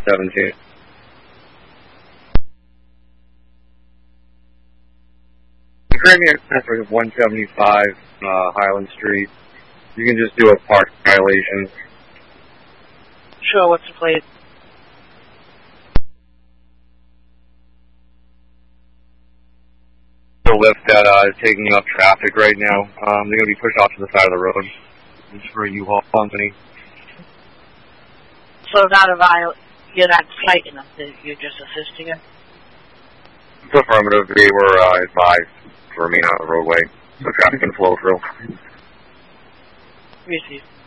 117. Create me a for 175 Highland Street. You can just do a park violation. Sure, what's the plate? The lift that is taking up traffic right now. They're going to be pushed off to the side of the road. It's for a U-Haul company. So you're not citing them, you're just assisting them? It's affirmative. They were advised to remain on the roadway so traffic can flow through. Receive.